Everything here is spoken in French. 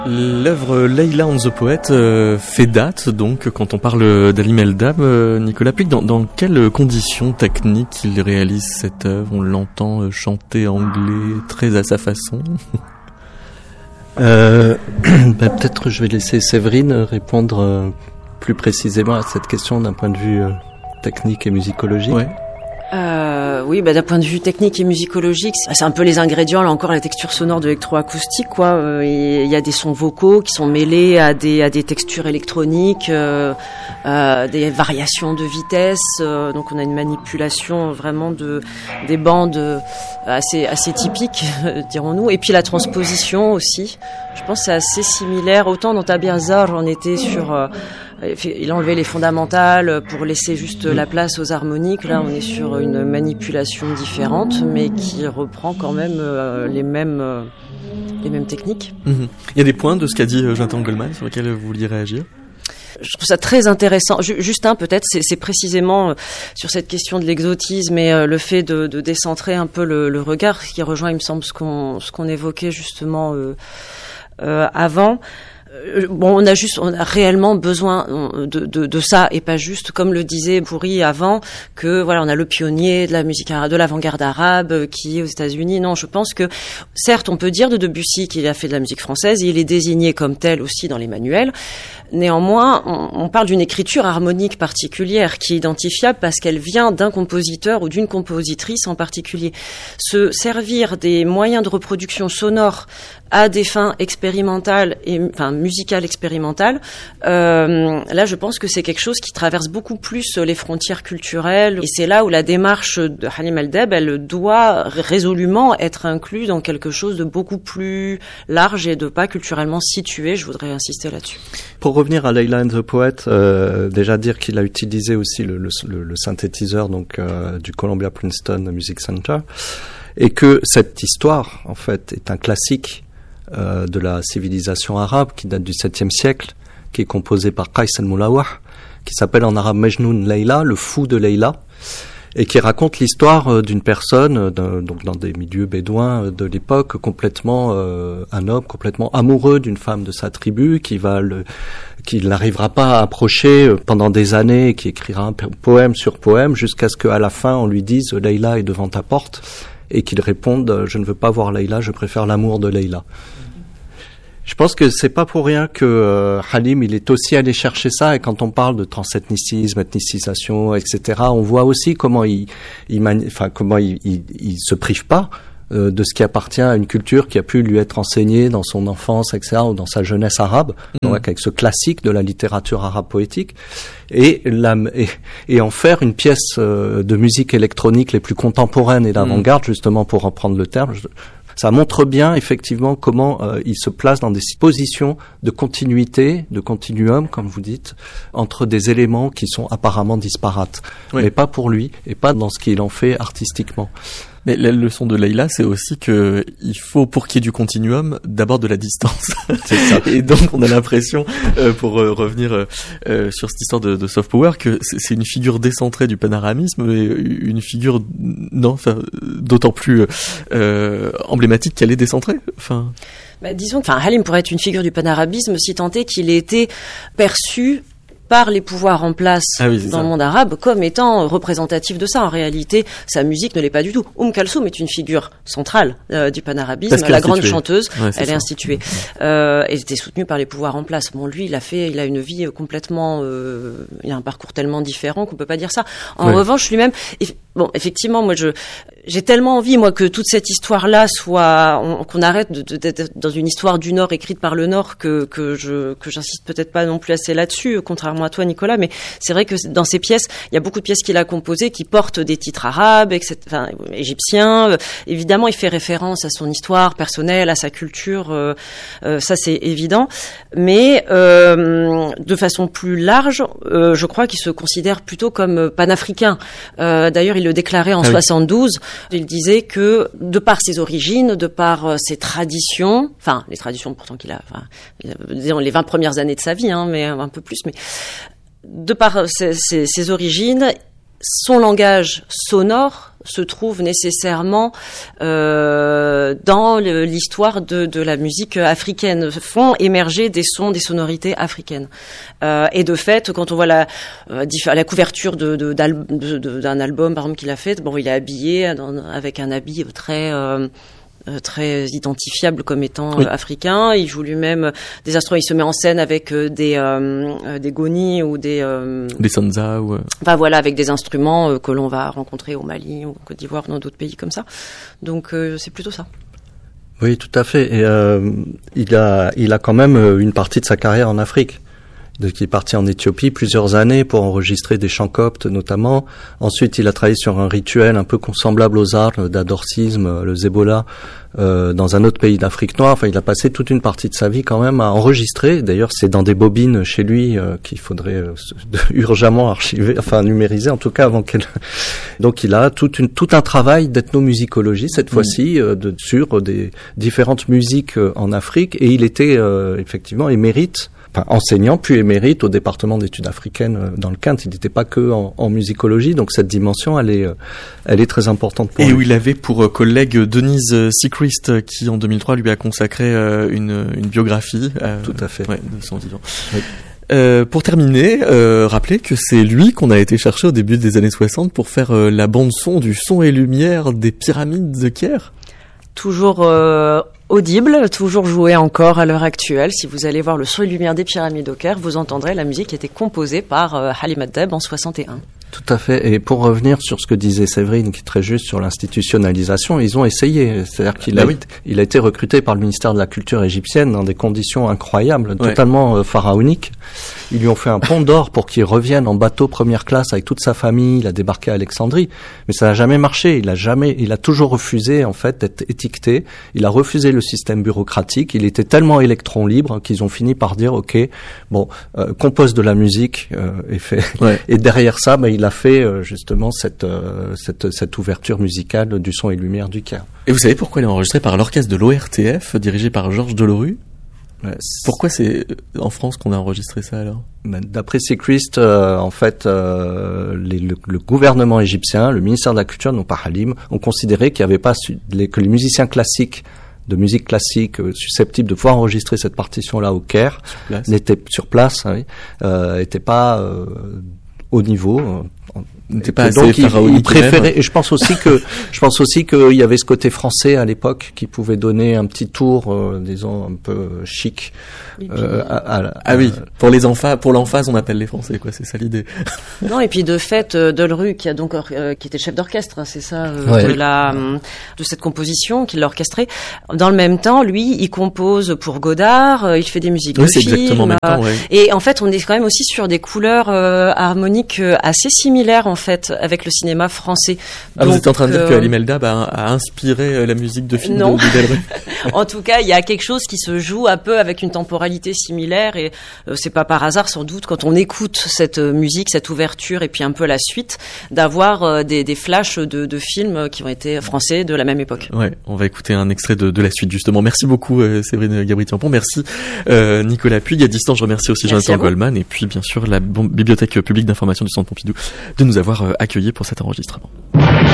L'œuvre Leila and the Poet fait date, donc, quand on parle d'Halim Eldab. Nicolas Puig, dans quelles conditions techniques il réalise cette œuvre? On l'entend chanter anglais très à sa façon. Peut-être je vais laisser Séverine répondre plus précisément à cette question d'un point de vue technique et musicologique. Ouais. Oui, d'un point de vue technique et musicologique, c'est un peu les ingrédients, là encore, la texture sonore de l'électroacoustique, quoi. Il y a des sons vocaux qui sont mêlés à des textures électroniques, des variations de vitesse. Donc on a une manipulation vraiment des bandes assez typiques, dirons-nous. Et puis la transposition aussi. Je pense que c'est assez similaire. Autant dans Tabiazar, on était sur... il enlevait les fondamentales pour laisser juste la place aux harmoniques. Là, on est sur une manipulation différente, mais qui reprend quand même les mêmes techniques. Il y a des points de ce qu'a dit Jonathan Goldman sur lesquels vous vouliez réagir? Je trouve ça très intéressant. Juste peut-être, c'est précisément sur cette question de l'exotisme et le fait de décentrer un peu le regard, ce qui rejoint, il me semble, ce qu'on évoquait justement avant. On a réellement besoin de ça, et pas juste, comme le disait Bourri avant, que voilà, on a le pionnier de la musique arabe, de l'avant-garde arabe qui est aux États-Unis. Non, je pense que certes, on peut dire de Debussy qu'il a fait de la musique française, et il est désigné comme tel aussi dans les manuels. Néanmoins, on parle d'une écriture harmonique particulière qui est identifiable parce qu'elle vient d'un compositeur ou d'une compositrice en particulier. Se servir des moyens de reproduction sonore à des fins expérimentales musicales expérimentales, là je pense que c'est quelque chose qui traverse beaucoup plus les frontières culturelles, et c'est là où la démarche de Halim Eldab, elle doit résolument être inclue dans quelque chose de beaucoup plus large et de pas culturellement situé. Je voudrais insister là-dessus. Pour revenir à Leila and the Poet, déjà dire qu'il a utilisé aussi le synthétiseur du Columbia Princeton Music Center, et que cette histoire en fait est un classique de la civilisation arabe qui date du 7e siècle, qui est composé par Qais al-Mulawah, qui s'appelle en arabe Majnoun Leila, le fou de Leila, et qui raconte l'histoire d'une personne, donc dans des milieux bédouins de l'époque, un homme complètement amoureux d'une femme de sa tribu, qu'il n'arrivera pas à approcher pendant des années, et qui écrira un poème sur poème, jusqu'à ce qu'à la fin on lui dise Leila est devant ta porte, et qu'il réponde je ne veux pas voir Leila, je préfère l'amour de Leila. Je pense que c'est pas pour rien que Halim, il est aussi allé chercher ça, et quand on parle de transethnicisme, ethnicisation, etc., on voit aussi comment il se prive pas de ce qui appartient à une culture qui a pu lui être enseignée dans son enfance, etc., ou dans sa jeunesse arabe, donc avec ce classique de la littérature arabe poétique, et en faire une pièce de musique électronique les plus contemporaines et d'avant-garde, justement, pour reprendre le terme. Ça montre bien, effectivement, comment il se place dans des positions de continuité, de continuum, comme vous dites, entre des éléments qui sont apparemment disparates. Oui. Mais pas pour lui, et pas dans ce qu'il en fait artistiquement. Mais la leçon de Leila, c'est aussi que il faut, pour qu'il y ait du continuum, d'abord de la distance. C'est ça. Et donc, on a l'impression, pour revenir sur cette histoire de soft power, que c'est une figure décentrée du panaramisme, et une figure d'autant plus emblématique qu'elle est décentrée. Disons que Halim pourrait être une figure du panarabisme si tant est qu'il ait été perçu par les pouvoirs en place dans le monde arabe comme étant représentatif de ça. En réalité, sa musique ne l'est pas du tout. Kalsoum est une figure centrale du panarabisme, la grande chanteuse, elle est instituée. Elle était soutenue par les pouvoirs en place. Bon, lui, il a une vie complètement... il a un parcours tellement différent qu'on peut pas dire ça. En revanche, lui-même... effectivement, moi, j'ai tellement envie, moi, que toute cette histoire-là qu'on arrête d'être dans une histoire du Nord écrite par le Nord, que j'insiste peut-être pas non plus assez là-dessus, contrairement à toi, Nicolas, mais c'est vrai que dans ces pièces, il y a beaucoup de pièces qu'il a composées qui portent des titres arabes, égyptiens. Évidemment, il fait référence à son histoire personnelle, à sa culture, ça c'est évident. Mais de façon plus large, je crois qu'il se considère plutôt comme panafricain. D'ailleurs, il le déclarait en 72. Il disait que, de par ses origines, de par ses traditions, les traditions pourtant qu'il a, disons les 20 premières années de sa vie, mais un peu plus, mais de par ses origines, son langage sonore se trouve nécessairement dans l'histoire de la musique africaine, font émerger des sons, des sonorités africaines. Et de fait, quand on voit la couverture d'un album, par exemple, qu'il a fait, bon, il est habillé avec un habit très identifiable comme étant africain. Il joue lui-même des instruments. Il se met en scène avec des gonis ou des sanza ou enfin voilà, avec des instruments que l'on va rencontrer au Mali ou en Côte d'Ivoire, dans d'autres pays comme ça. Donc c'est plutôt ça. Oui, tout à fait. Et il a quand même une partie de sa carrière en Afrique. Donc, il est parti en Éthiopie plusieurs années pour enregistrer des chants coptes notamment. Ensuite, il a travaillé sur un rituel un peu semblable aux arts d'adorsisme, le Zebola, dans un autre pays d'Afrique noire. Enfin, il a passé toute une partie de sa vie quand même à enregistrer. D'ailleurs, c'est dans des bobines chez lui qu'il faudrait urgemment archiver, enfin numériser en tout cas avant qu'elle. Donc, il a tout un travail d'ethnomusicologie cette fois-ci sur des différentes musiques en Afrique, et il était effectivement émérite. Enfin, enseignant puis émérite au département d'études africaines dans le Kent. Il n'était pas que en musicologie, donc cette dimension elle est très importante pour lui. Et où il avait pour collègue Denise Sechrist qui en 2003 lui a consacré une biographie tout à fait de son vivant. Oui. Pour terminer, rappelez que c'est lui qu'on a été chercher au début des années 60 pour faire la bande son du son et lumière des pyramides de Caire. Toujours audible, toujours joué encore à l'heure actuelle. Si vous allez voir le son et lumière des pyramides au Caire, vous entendrez la musique qui a été composée par Halim Adab en 61. Tout à fait. Et pour revenir sur ce que disait Séverine, qui est très juste sur l'institutionnalisation, ils ont essayé. C'est-à-dire qu'il il a été recruté par le ministère de la Culture égyptienne dans des conditions incroyables, totalement pharaoniques. Ils lui ont fait un pont d'or pour qu'il revienne en bateau première classe avec toute sa famille. Il a débarqué à Alexandrie, mais ça n'a jamais marché. Il a toujours refusé en fait d'être étiqueté. Il a refusé le système bureaucratique. Il était tellement électron libre qu'ils ont fini par dire OK, bon, compose de la musique et fait. Ouais. Et derrière ça, il a fait justement cette ouverture musicale du son et lumière du Caire. Et vous savez pourquoi il est enregistré par l'orchestre de l'ORTF, dirigé par Georges Delerue? Pourquoi c'est en France qu'on a enregistré ça alors? D'après Sechrist, en fait, le gouvernement égyptien, le ministère de la Culture, non pas Halim, ont considéré qu'il n'y avait pas que les musiciens classiques de musique classique susceptibles de pouvoir enregistrer cette partition-là au Caire, n'étaient sur place, n'étaient pas au niveau. N'était pas donc assez pharaonique. Il préférait, et je pense aussi qu'il y avait ce côté français à l'époque qui pouvait donner un petit tour, disons un peu chic. Oui, pour l'emphase on appelle les Français, quoi, c'est ça l'idée. Non, et puis de fait, Delerue qui était chef d'orchestre, hein, c'est ça, de cette composition qu'il a orchestrée. Dans le même temps, lui, il compose pour Godard, il fait des musiques de film. Oui, c'est exactement en même temps, Et en fait, on est quand même aussi sur des couleurs harmoniques assez similaires en fait avec le cinéma français. Donc, vous êtes en train de dire que Halim Eldab a inspiré la musique de film de Delerue. En tout cas, il y a quelque chose qui se joue un peu avec une temporalité similaire, et c'est pas par hasard sans doute quand on écoute cette musique, cette ouverture et puis un peu la suite, d'avoir des flashs de films qui ont été français de la même époque. Ouais, on va écouter un extrait de la suite justement. Merci beaucoup Séverine Gabri-Tiampon, merci Nicolas Puig. À distance, je remercie aussi Jonathan Goldman et puis bien sûr la Bibliothèque publique d'information du Centre Pompidou de nous avoir accueillis pour cet enregistrement.